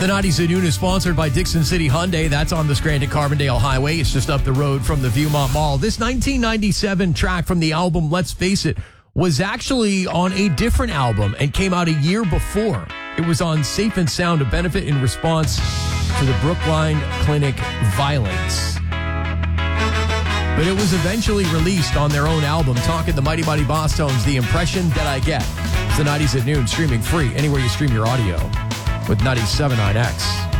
The 90s at noon is sponsored by Dixon City Hyundai. That's on the Scranton-Carbondale Highway. It's just up the road from the Viewmont Mall. This 1997 track from the album Let's Face It was actually on a different album and came out a year before. It was on Safe and Sound, a benefit in response to the Brookline Clinic violence. But it was eventually released on their own album, Talkin' the Mighty Mighty Boss Tones, The Impression That I Get. It's the 90s at noon, streaming free anywhere you stream your audio with 97.9X.